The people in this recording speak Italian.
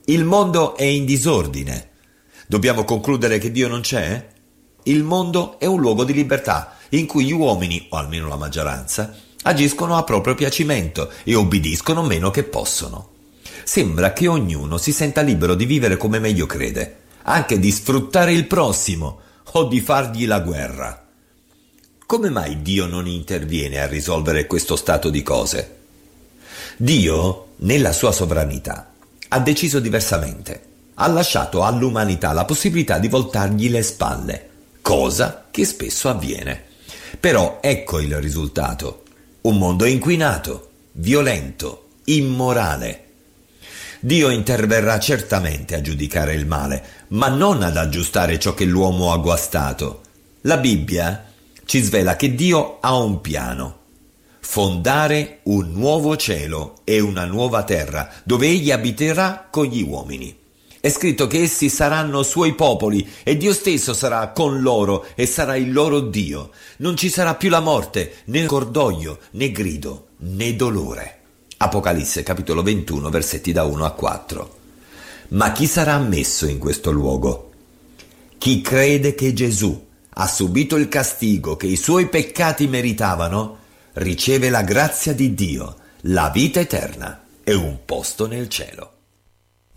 Il mondo è in disordine. Dobbiamo concludere che Dio non c'è? Il mondo è un luogo di libertà in cui gli uomini, o almeno la maggioranza, agiscono a proprio piacimento e obbediscono meno che possono. Sembra che ognuno si senta libero di vivere come meglio crede, anche di sfruttare il prossimo o di fargli la guerra. Come mai Dio non interviene a risolvere questo stato di cose? Dio, nella sua sovranità, ha deciso diversamente. Ha lasciato all'umanità la possibilità di voltargli le spalle, cosa che spesso avviene. Però ecco il risultato: un mondo inquinato, violento, immorale. Dio interverrà certamente a giudicare il male, ma non ad aggiustare ciò che l'uomo ha guastato. La Bibbia ci svela che Dio ha un piano: fondare un nuovo cielo e una nuova terra, dove egli abiterà con gli uomini. È scritto che essi saranno suoi popoli e Dio stesso sarà con loro e sarà il loro Dio. Non ci sarà più la morte, né cordoglio, né grido, né dolore. Apocalisse capitolo 21, versetti da 1 a 4. Ma chi sarà ammesso in questo luogo? Chi crede che Gesù ha subito il castigo che i suoi peccati meritavano, riceve la grazia di Dio, la vita eterna e un posto nel cielo.